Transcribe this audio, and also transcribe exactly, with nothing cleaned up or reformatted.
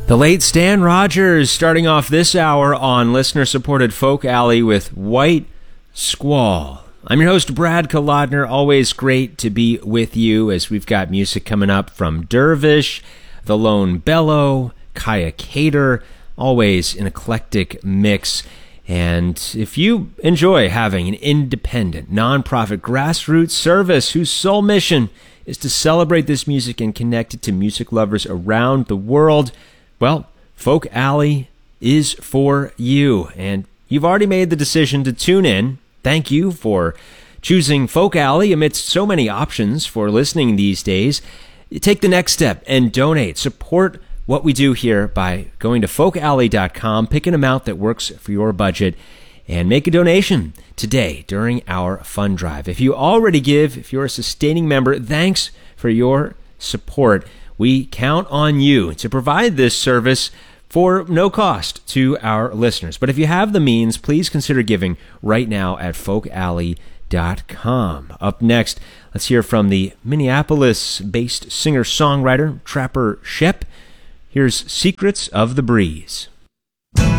The late Stan Rogers starting off this hour on listener-supported Folk Alley with White Squall. I'm your host, Brad Kolodner. Always great to be with you as we've got music coming up from Dervish, The Lone Bellow, Kaya Cater, always an eclectic mix. And if you enjoy having an independent, nonprofit, grassroots service whose sole mission is to celebrate this music and connect it to music lovers around the world, well, Folk Alley is for you, and you've already made the decision to tune in. Thank you for choosing Folk Alley amidst so many options for listening these days. Take the next step and donate. Support what we do here by going to folk alley dot com, pick an amount that works for your budget, and make a donation today during our fund drive. If you already give, if you're a sustaining member, thanks for your support. We count on you to provide this service for no cost to our listeners. But if you have the means, please consider giving right now at folk alley dot com. Up next, let's hear from the Minneapolis-based singer-songwriter Trapper Schoepp. Here's Secrets of the Breeze.